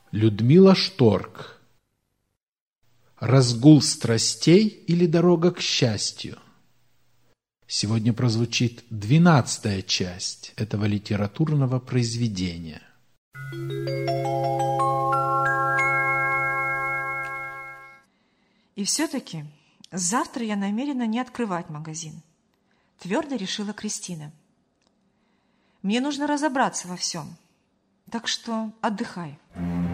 Людмила Шторк. «Разгул страстей или дорога к счастью?» Сегодня прозвучит 12-я часть этого литературного произведения. И все-таки завтра я намерена не открывать магазин, твердо решила Кристина. Мне нужно разобраться во всем, так что отдыхай.